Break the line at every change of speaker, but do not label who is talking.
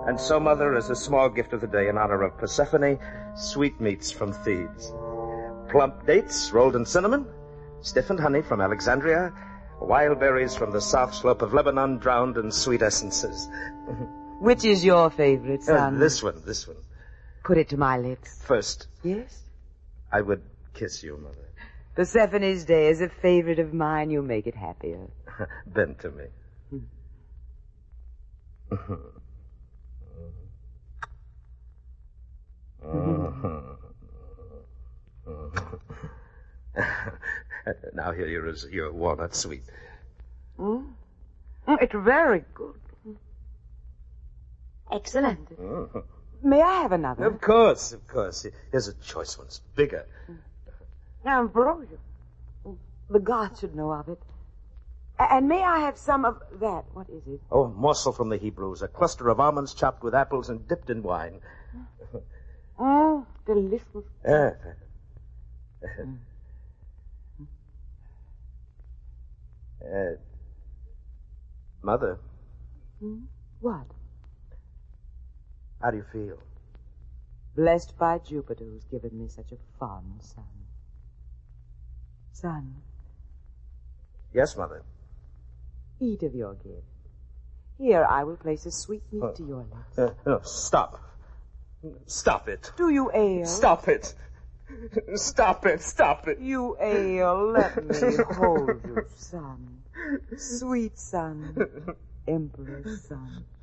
And so, Mother, as a small gift of the day in honor of Persephone, sweetmeats from Thebes. Plump dates rolled in cinnamon, stiffened honey from Alexandria, wild berries from the south slope of Lebanon drowned in sweet essences.
Which is your favorite, son?
This one.
Put it to my lips.
First.
Yes?
I would kiss you, Mother.
Persephone's day is a favorite of mine. You make it happier.
Bend to me. Now here is your walnut sweet.
It's very good.
Excellent.
May I have another?
Of course. Here's a choice one. It's bigger.
Ambrosia. The gods should know of it. And may I have some of that? What is it?
Oh, morsel from the Hebrews. A cluster of almonds chopped with apples and dipped in wine.
Delicious.
Mother.
What?
How do you feel?
Blessed by Jupiter, who's given me such a fond son. Son.
Yes, Mother.
Eat of your gift. Here, I will place a sweetmeat to your lips.
No, stop. Stop it.
Do you ail?
Stop it. Stop it.
You ail. Let me hold you, son. Sweet son. Emperor's son.